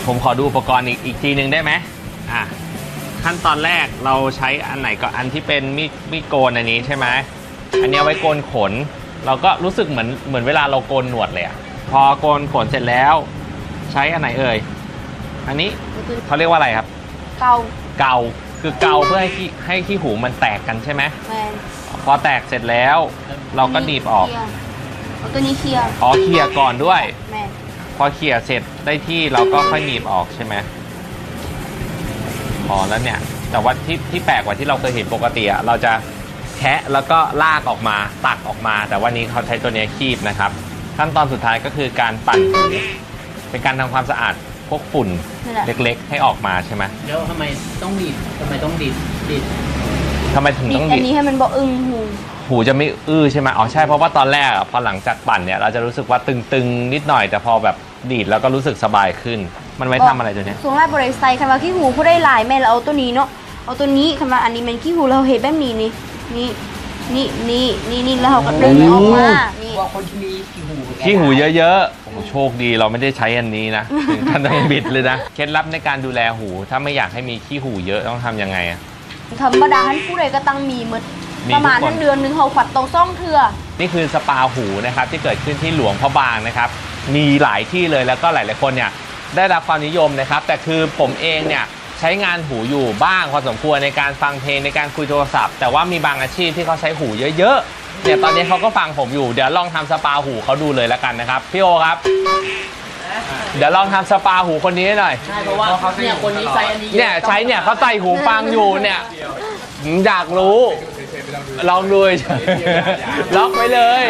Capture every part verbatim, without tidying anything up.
ผมขอดูอุปกรณ์อีกอีกทีหนึ่งได้ไหมอ่ะขั้นตอนแรกเราใช้อันไหนก็อันที่เป็นมีดมีดโกนอันนี้ใช่ไหมอันนี้ไว้โกนขนเราก็รู้สึกเหมือนเหมือนเวลาเราโกนหนวดเลยอะพอโกนขนเสร็จแล้วใช้อันไหนเอ่ยอันนี้เขาเรียกว่าอะไรครับเกาเกาคือเกาเพื่อให้ขี้ให้ขี้หูมันแตกกันใช่ไหมแมนพอแตกเสร็จแล้วเราก็หนีบออกเอาตัวนี้เคลียร์อ๋อเคลียร์ก่อนด้วยแมนพอเคลียร์เสร็จได้ที่เราก็ค่อยหนีบออกใช่ไหมอ๋อแล้วเนี่ยแต่ว่าที่ที่แปลกกว่าที่เราเคยเห็นปกติอะเราจะแคะแล้วก็ลากออกมาตักออกมาแต่วันนี้เขาใช้ตัวนี้คีบนะครับขั้นตอนสุดท้ายก็คือการปั่นหูเป็นการทำความสะอาดพวกฝุ่นเล็กๆให้ออกมาใช่ไหมแล้วทำไมต้องดีดทำไมต้องดีดดีดทำไมถึงต้องดีดอันนี้ให้มันบ่อึ้งหูหูจะไม่อื้อใช่ไหมอ๋อใช่เพราะว่าตอนแรกพอหลังจากปั่นเนี่ยเราจะรู้สึกว่าตึงๆนิดหน่อยแต่พอแบบดีดแล้วก็รู้สึกสบายขึ้นมันไว้ทำอะไรตัวนี้ส่วนแรกบริษัทคำว่าขี้หูผู้ได้หลายแม่เราเอาตัวนี้เนาะเอาตัวนี้คำว่าอันนี้มันขี้หูเราเห็นแบบนี้นี่นี่นี่นี่นี่นี่แล้วเราก็ดึงออกมานี่ว่าคนที่มีขี้หูขี้หูเยอะๆโอ้โชคดีเราไม่ได้ใช้อันนี้นะถึงขั้นต้องบิดเลยนะเคล็ดลับในการดูแลหูถ้าไม่อยากให้มีขี้หูเยอะต้องทำยังไงอะธรรมดาท่านผู้ใดก็ต้องมีมดประมาณทั้งเดือนหนึ่งเขาขวัดตรงซ่องเถื่อนี่คือสปาหูนะครับที่เกิดขึ้นที่หลวงพระบางนะครับมีหลายที่เลยแล้วก็หลายๆคนเนี่ยได้รับความนิยมนะครับแต่คือผมเองเนี่ยใช้งานหูอยู่บ้างพอสมควรในการฟังเพลงในการคุยโทรศัพท์แต่ว่ามีบางอาชีพที่เขาใช้หูเยอะๆเนี่ยตอนนี้เขาก็ฟังผมอยู่เดี๋ยวลองทำสปาหูเขาดูเลยแล้วกันนะครับพี่โอครับเดี๋ยวลองทำสปาหูคนนี้หน่อยใช่เพราะว่าเนี่ยคนนี้ใช้อันนี้เนี่ยใช้เนี่ยเขาใส่หูฟังอยู่เนี่ยอยากรู้ลองดูล็อกไว้เลย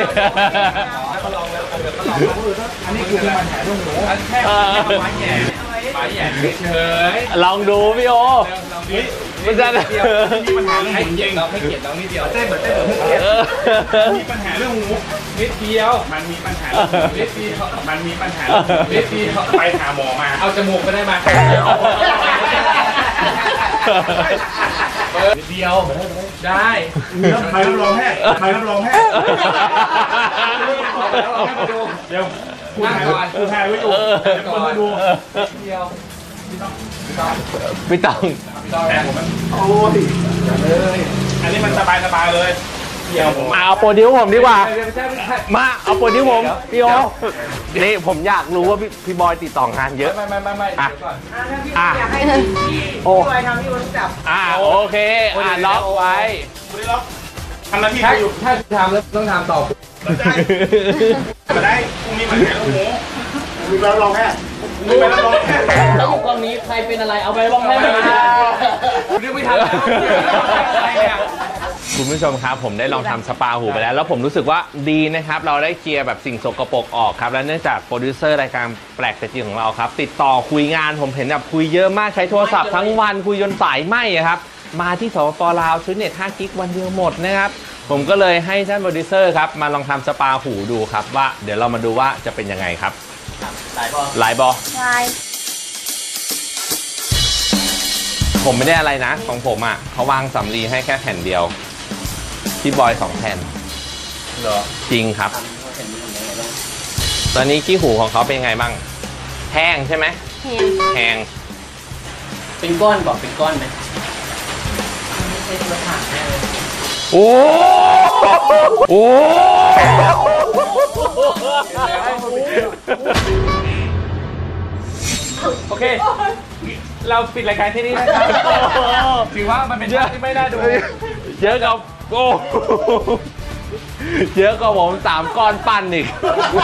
อันนี้คือมันแผลลูกหนูแค่ไม้แย่ไม้แย่เฉยลองดูพี่โอมันจะมีปัญหาเรื่องหูจริงเราไม่เก็บเรานิดเดียวเต้นเหมือนเต้นเหมือนเต้นมีปัญหาเรื่องหูนิดเดียวมันมีปัญหานิดเดียวมันมีปัญหานิดเดียวไปหาหมอมาเอาจมูกไปได้มาเดียวได้ใครรับรองแพทย์ใครรับรองแพทย์เดี๋ยวคุณถ่ายก่อนคุณถ่ายไว้อยู่เดี๋ยวคนมาดูเดียวไม่ต้องแทนผมมันโอ้ยเลยอันนี้มันสบายสบายเลยเดี๋ยวผมเอาโปรดิวผมดีกว่ามาเอาโปรดิวผมพี่โอนี่ผมอยากรู้ว่าพี่พี่บอยติดต่องานเยอะไม่ไม่ไม่ไม่อ่ะอ่ะโอ้ยทำที่วันจับอ่ะโอเคอ่ะล็อกไว้ล็อกทำหน้าที่อยู่ถ้าทำแล้วต้องทำต่อมาได้พรุ่งนี้มันแข็งแล้วหมูดูแล้วลองแค่ดูไปแล้วลองแค่แล้วกองนี้ใครเป็นอะไรเอาไปลองให้ไหมเรื่องไม่ทันคุณผู้ชมครับผมได้ลองทำสปาหูไปแล้วแล้วผมรู้สึกว่าดีนะครับเราได้เคลียร์แบบสิ่งสกปรกออกครับและเนื่องจากโปรดิวเซอร์รายการแปลกแต่จริงของเราครับติดต่อคุยงานผมเห็นแบบคุยเยอะมากใช้โทรศัพท์ทั้งวันคุยจนสายไหมครับมาที่สปป.ลาวซื้อเน็ตห้ากิกวันเดียวหมดนะครับผมก็เลยให้ท่านโปรดิวเซอร์ครับมาลองทำสปาหูดูครับว่าเดี๋ยวเรามาดูว่าจะเป็นยังไงครับหลายบอหลายบอหลายผมไม่ได้อะไรนะของผมอ่ะเขาวางสำลีให้แค่แผ่นเดียวพี่บอยสองแผ่นเหรอจริงครับตอนนี้ขี้หูของเขาเป็นยังไงบ้างแห้งใช่ไหมแห้งแห้งเป็นก้อนบอกเป็นก้อนไหมไม่ใช่ตัวถ่านแน่เลยโอ้โอ้โอเคเราปิดรายการที่นี่นะครับถือว่ามันเป็นเรื่องที่ไม่น่าดูเยอะกับโอ้เยอะกว่าผมสามก้อนปั้นอีก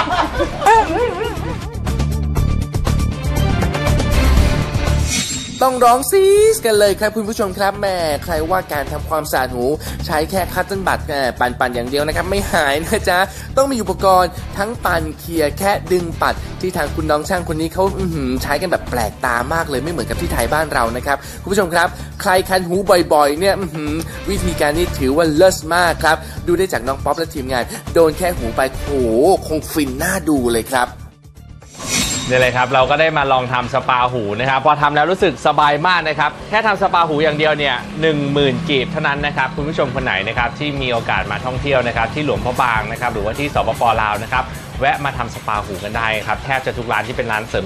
ต้องร้องซีสกันเลยครับคุณผู้ชมครับแม่ใครว่าการทำความสะอาดหูใช้แค่คัตเติ้ลบัตปั่นๆอย่างเดียวนะครับไม่หายนะจ๊ะต้องมีอุปกรณ์ทั้งปั่นเคลียร์แค่ดึงปัดที่ทางคุณน้องช่างคนนี้เขาใช้กันแบบแปลกตามากเลยไม่เหมือนกับที่ไทยบ้านเรานะครับคุณผู้ชมครับใครคันหูบ่อยๆเนี่ยวิธีการนี้ถือว่าเลิศมากครับดูได้จากน้องป๊อปและทีมงานโดนแค่หูไปโอ้คงฟินน่าดูเลยครับนี่เลยครับเราก็ได้มาลองทำสปาหูนะครับพอทำแล้วรู้สึกสบายมากนะครับแค่ทำสปาหูอย่างเดียวเนี่ยหนึ่งหมื่นกีบเท่านั้นนะครับคุณผู้ชมคนไหนนะครับที่มีโอกาสมาท่องเที่ยวนะครับที่หลวงพระบางนะครับหรือว่าที่สปป.ลาวนะครับแวะมาทำสปาหูกันได้ครับแทบจะทุกร้านที่เป็นร้านเสริม